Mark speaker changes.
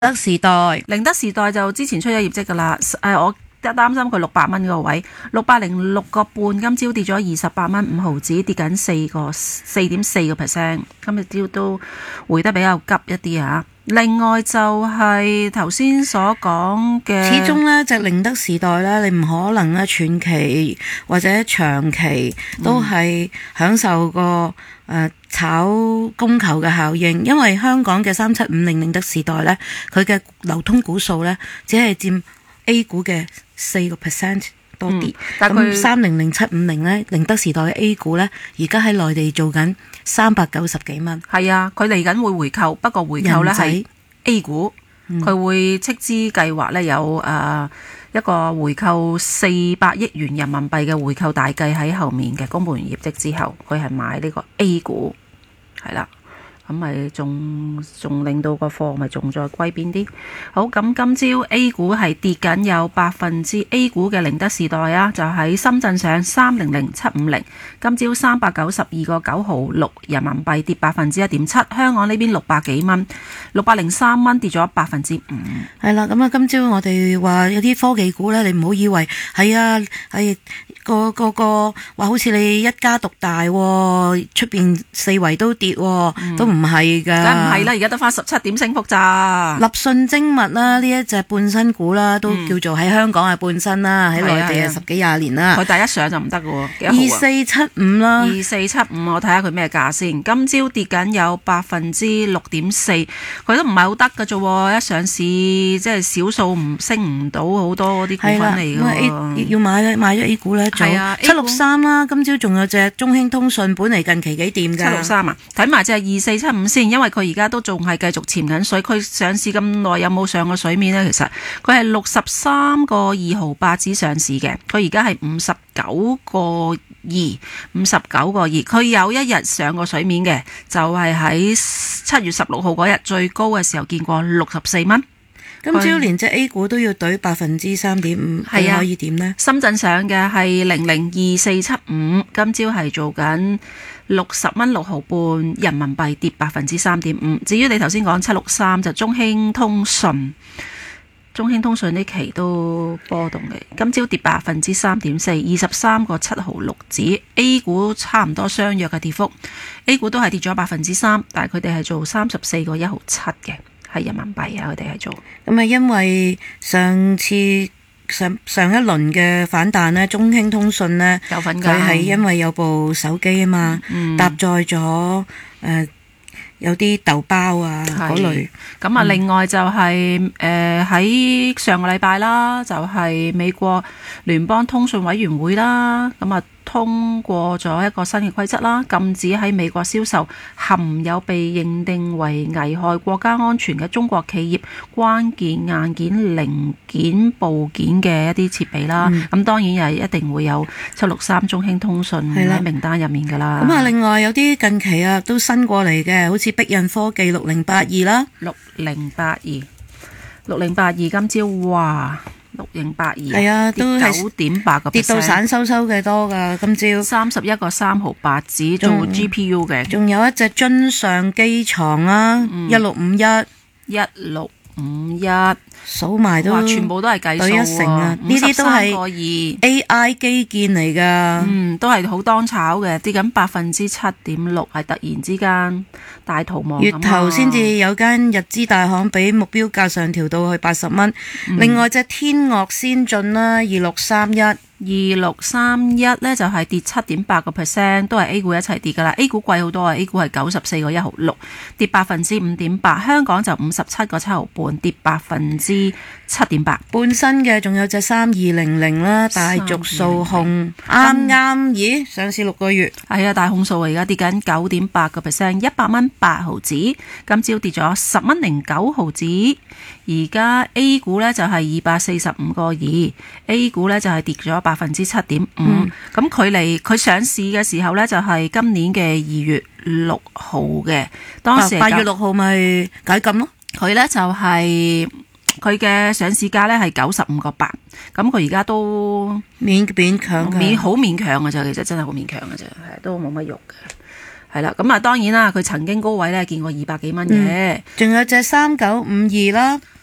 Speaker 1: 德時代，
Speaker 2: 寧德時代就之前出咗業績噶啦，我擔心佢600蚊嗰個位，606個半，今朝跌咗28蚊5毫子，跌緊4.4%，今日朝都回得比較急一啲啊。另外就係頭先所講嘅，
Speaker 1: 始終呢隻寧德時代呢，你唔可能咧短期或者長期都係享受個炒供求嘅效應，因為香港嘅3750寧德時代呢，佢嘅流通股數呢，只係佔 A 股嘅4% 多啲。咁300750呢，寧德時代嘅 A 股呢，而家喺內地做緊390幾蚊。
Speaker 2: 係啊，佢嚟緊會回購，不過回購呢係 A 股，佢會斥資計劃呢有一個回購400億元人民幣嘅回購大計喺後面嘅，公布完業績之後，佢係買呢個 A 股，係啦。咁咪仲令到個貨咪仲再歸邊啲？好，咁今朝 A 股係跌緊有A 股嘅寧德時代啊，就喺深圳上300750，今朝392個9毫6人民幣，跌1.7%。香港呢邊600幾蚊，603蚊，跌咗5%。
Speaker 1: 係啦，咁啊，今朝我哋話有啲科技股咧，你唔好以為係啊，係個話好似你一家獨大，出邊四圍都跌，都唔係噶，
Speaker 2: 梗唔係啦，而家得翻17點升幅咋。
Speaker 1: 立訊精密啦，呢一隻半新股啦，都叫做喺香港係半新啦，喺內地係10幾20年啦。
Speaker 2: 佢第一上就唔得嘅喎
Speaker 1: ，2475啦
Speaker 2: ，2475，我睇下佢咩價先。今朝跌緊有6.4%，佢都唔係好得嘅啫喎。一上市即係少數唔升唔到好多啲股份嚟嘅喎。
Speaker 1: 要買咗 A 股咧，做763啦。今朝仲有隻中興通訊，本嚟近期幾掂㗎。
Speaker 2: 763啊，睇埋隻2475先，因為佢而家都仲係繼續潛緊水。佢上市咁耐有冇上過水面呢？其實佢係63個2毫8紙上市嘅，佢而家係59個2，佢有一日上過水面嘅，就係喺7月16號嗰日最高嘅時候見過64蚊。
Speaker 1: 今朝連隻 A 股都要懟3.5%，係可以點呢？
Speaker 2: 深圳上嘅係002475，今朝係做緊60蚊6毫半人民幣，跌3.5%。至於你頭先講763就中興通訊呢期都波動嘅，今朝跌3.4%，23個7毫6紙。A 股差唔多相約嘅跌幅 ，A 股都係跌咗3%，但係佢哋係做34個1毫7嘅。係人民幣啊，佢哋係做
Speaker 1: 咁啊，因為上次上一輪嘅反彈呢，中興通訊呢，佢係因為有部手機啊嘛，搭載咗有啲豆包啊嗰類。
Speaker 2: 咁啊，另外就係喺上個禮拜啦，就係美國聯邦通訊委員會啦，咁啊通過咗一個新嘅規則啦，禁止喺美國銷售含有被認定為危害國家安全嘅中國企業關鍵硬件零件部件嘅一啲設備啦。咁當然又係一定會有763中興通訊喺名單入面噶啦。
Speaker 1: 咁啊，另外有啲近期啊都新過嚟嘅，好似碧印科技6082啦
Speaker 2: ，6082今朝哇6082
Speaker 1: 係啊，都係
Speaker 2: 9.8%，
Speaker 1: 跌到散收嘅多噶。今朝
Speaker 2: 31個3毫8紙做 GPU 嘅，
Speaker 1: 仲有一隻津上機床啦，1651數埋都
Speaker 2: 全部都係計數
Speaker 1: 1成啊！呢啲都係 AI 基建嚟噶，
Speaker 2: 都係好當炒嘅，跌緊7.6%，係突然之間大逃亡。
Speaker 1: 月頭先至有間日資大行俾目標價上調到去80蚊。另外隻天樂先進啦，2631
Speaker 2: 呢就係跌7.8%，都係 A 股一齊跌噶啦。A 股貴好多啊，A 股係94個1毫6，跌5.8%。香港就57個7毫半，跌7.8%。
Speaker 1: 半新嘅仲有隻3200啦，大族數控啱上市6個月，
Speaker 2: 係啊，大控數而家跌緊9.8%，100蚊8毫子，今朝跌咗10蚊09毫子。而家 A 股呢就係245個2， A 股呢就係跌咗7.5%。咁距離佢上市嘅時候呢，就係今年嘅2月6號嘅，當時
Speaker 1: 8月6號咪解禁咯。
Speaker 2: 佢呢就係佢嘅上市價呢係95個8，咁佢而家都
Speaker 1: 勉強嘅，
Speaker 2: 好勉強嘅啫，其實真係好勉強嘅啫，都冇乜肉嘅。 係啦，咁啊當然啦，佢曾經高位咧見過200幾蚊嘅。
Speaker 1: 仲有隻3952啦，